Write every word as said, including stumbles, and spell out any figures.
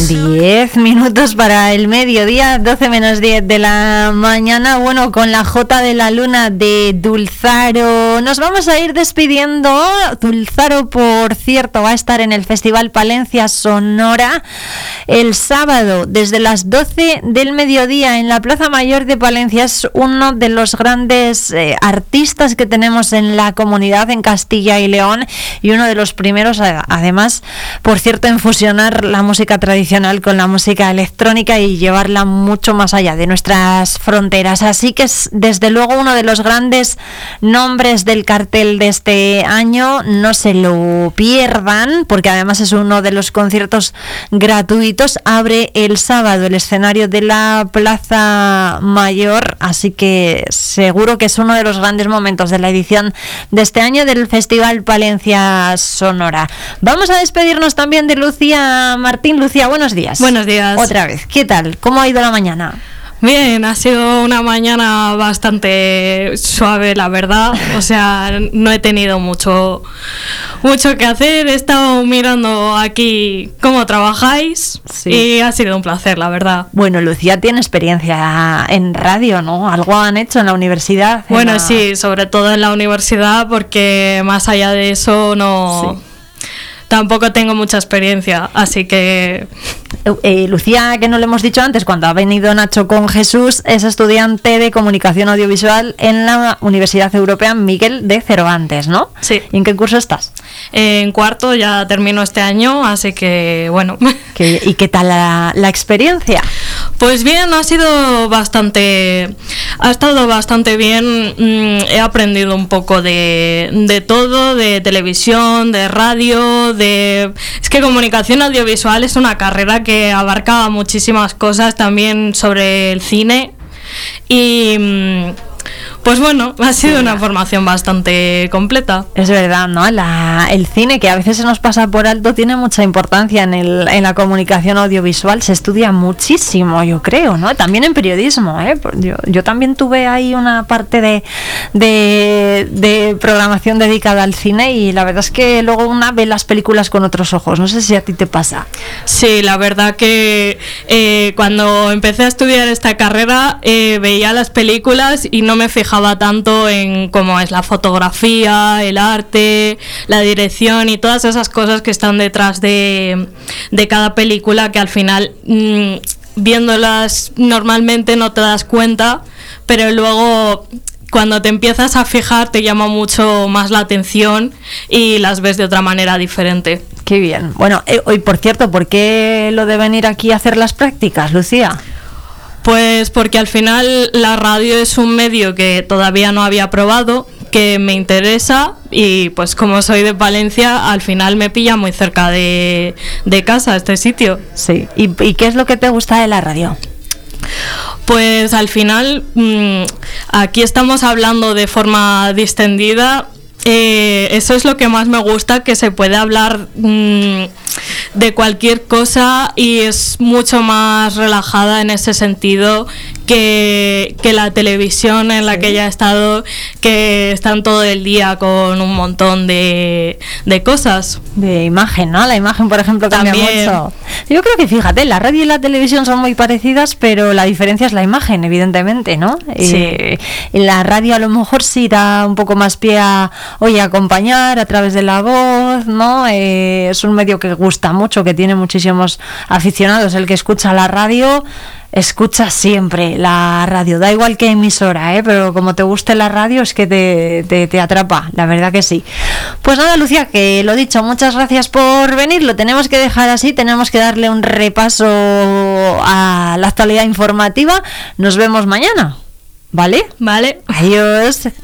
diez minutos para el mediodía, doce menos diez de la mañana. Bueno, con la Jota de la Luna de Dulzaro nos vamos a ir despidiendo. Dulzaro, por cierto, va a estar en el Festival Palencia Sonora el sábado desde las doce del mediodía en la Plaza Mayor de Palencia. Es uno de los grandes eh, artistas que tenemos en la comunidad en Castilla y León y uno de los primeros, además, por cierto, en fusionar la música tradicional con la música electrónica y llevarla mucho más allá de nuestras fronteras. Así que es desde luego uno de los grandes nombres del cartel de este año. No se lo pierdan, porque además es uno de los conciertos gratuitos. Abre el sábado el escenario de la Plaza Mayor, así que seguro que es uno de los grandes momentos de la edición de este año del Festival Palencia Sonora. Vamos a despedirnos también de Lucía Martín. Lucía, buenos días. Buenos días. Otra vez. ¿Qué tal? ¿Cómo ha ido la mañana? Bien, ha sido una mañana bastante suave, la verdad. O sea, no he tenido mucho, mucho que hacer. He estado mirando aquí cómo trabajáis, sí, y ha sido un placer, la verdad. Bueno, Lucía tiene experiencia en radio, ¿no? ¿Algo han hecho en la universidad? Bueno, la... sí, sobre todo en la universidad, porque más allá de eso no... Sí. Tampoco tengo mucha experiencia, así que... Eh, Lucía, que no le hemos dicho antes, cuando ha venido Nacho con Jesús, es estudiante de Comunicación Audiovisual en la Universidad Europea Miguel de Cervantes, ¿no? Sí. ¿Y en qué curso estás? Eh, en cuarto, ya termino este año, así que, bueno... ¿Qué, ¿Y qué tal la, la experiencia? Pues bien, ha sido bastante... Ha estado bastante bien. Mm, he aprendido un poco de, de todo, de televisión, de radio... De... Es que comunicación audiovisual es una carrera que abarca muchísimas cosas, también sobre el cine, y pues bueno, ha sido una formación bastante completa. Es verdad, ¿no? La, el cine, que a veces se nos pasa por alto, tiene mucha importancia en, el, en la comunicación audiovisual. Se estudia muchísimo, yo creo, ¿no? También en periodismo, ¿eh? Yo, yo también tuve ahí una parte de, de, de programación dedicada al cine, y la verdad es que luego una ve las películas con otros ojos. No sé si a ti te pasa. Sí, la verdad que eh, cuando empecé a estudiar esta carrera eh, veía las películas y no me fijaba tanto en cómo es la fotografía, el arte, la dirección y todas esas cosas que están detrás de, de cada película, que al final mmm, viéndolas normalmente no te das cuenta, pero luego cuando te empiezas a fijar te llama mucho más la atención y las ves de otra manera diferente. Qué bien. Bueno, eh, hoy, por cierto, ¿por qué lo de venir aquí a hacer las prácticas, Lucía? Pues porque al final la radio es un medio que todavía no había probado, que me interesa, y pues como soy de Palencia, al final me pilla muy cerca de, de casa este sitio. Sí. ¿Y, ¿Y qué es lo que te gusta de la radio? Pues al final mmm, aquí estamos hablando de forma distendida. Eh, eso es lo que más me gusta, que se puede hablar mmm, de cualquier cosa y es mucho más relajada en ese sentido que, que la televisión en la sí. que ya he estado, que están todo el día con un montón de, de cosas. De imagen, ¿no? La imagen, por ejemplo, cambia También. mucho. Yo creo que, fíjate, la radio y la televisión son muy parecidas, pero la diferencia es la imagen, evidentemente, ¿no? Sí. Eh, la radio a lo mejor sí da un poco más pie a, oye, acompañar a través de la voz, ¿no? Eh, es un medio que gusta mucho, que tiene muchísimos aficionados. El que escucha la radio escucha siempre la radio, da igual qué emisora, ¿eh? Pero como te guste la radio es que te, te, te atrapa, la verdad que sí. Pues nada, Lucía, que lo dicho, muchas gracias por venir, lo tenemos que dejar así, tenemos que darle un repaso a la actualidad informativa. Nos vemos mañana, ¿vale? Vale. Adiós.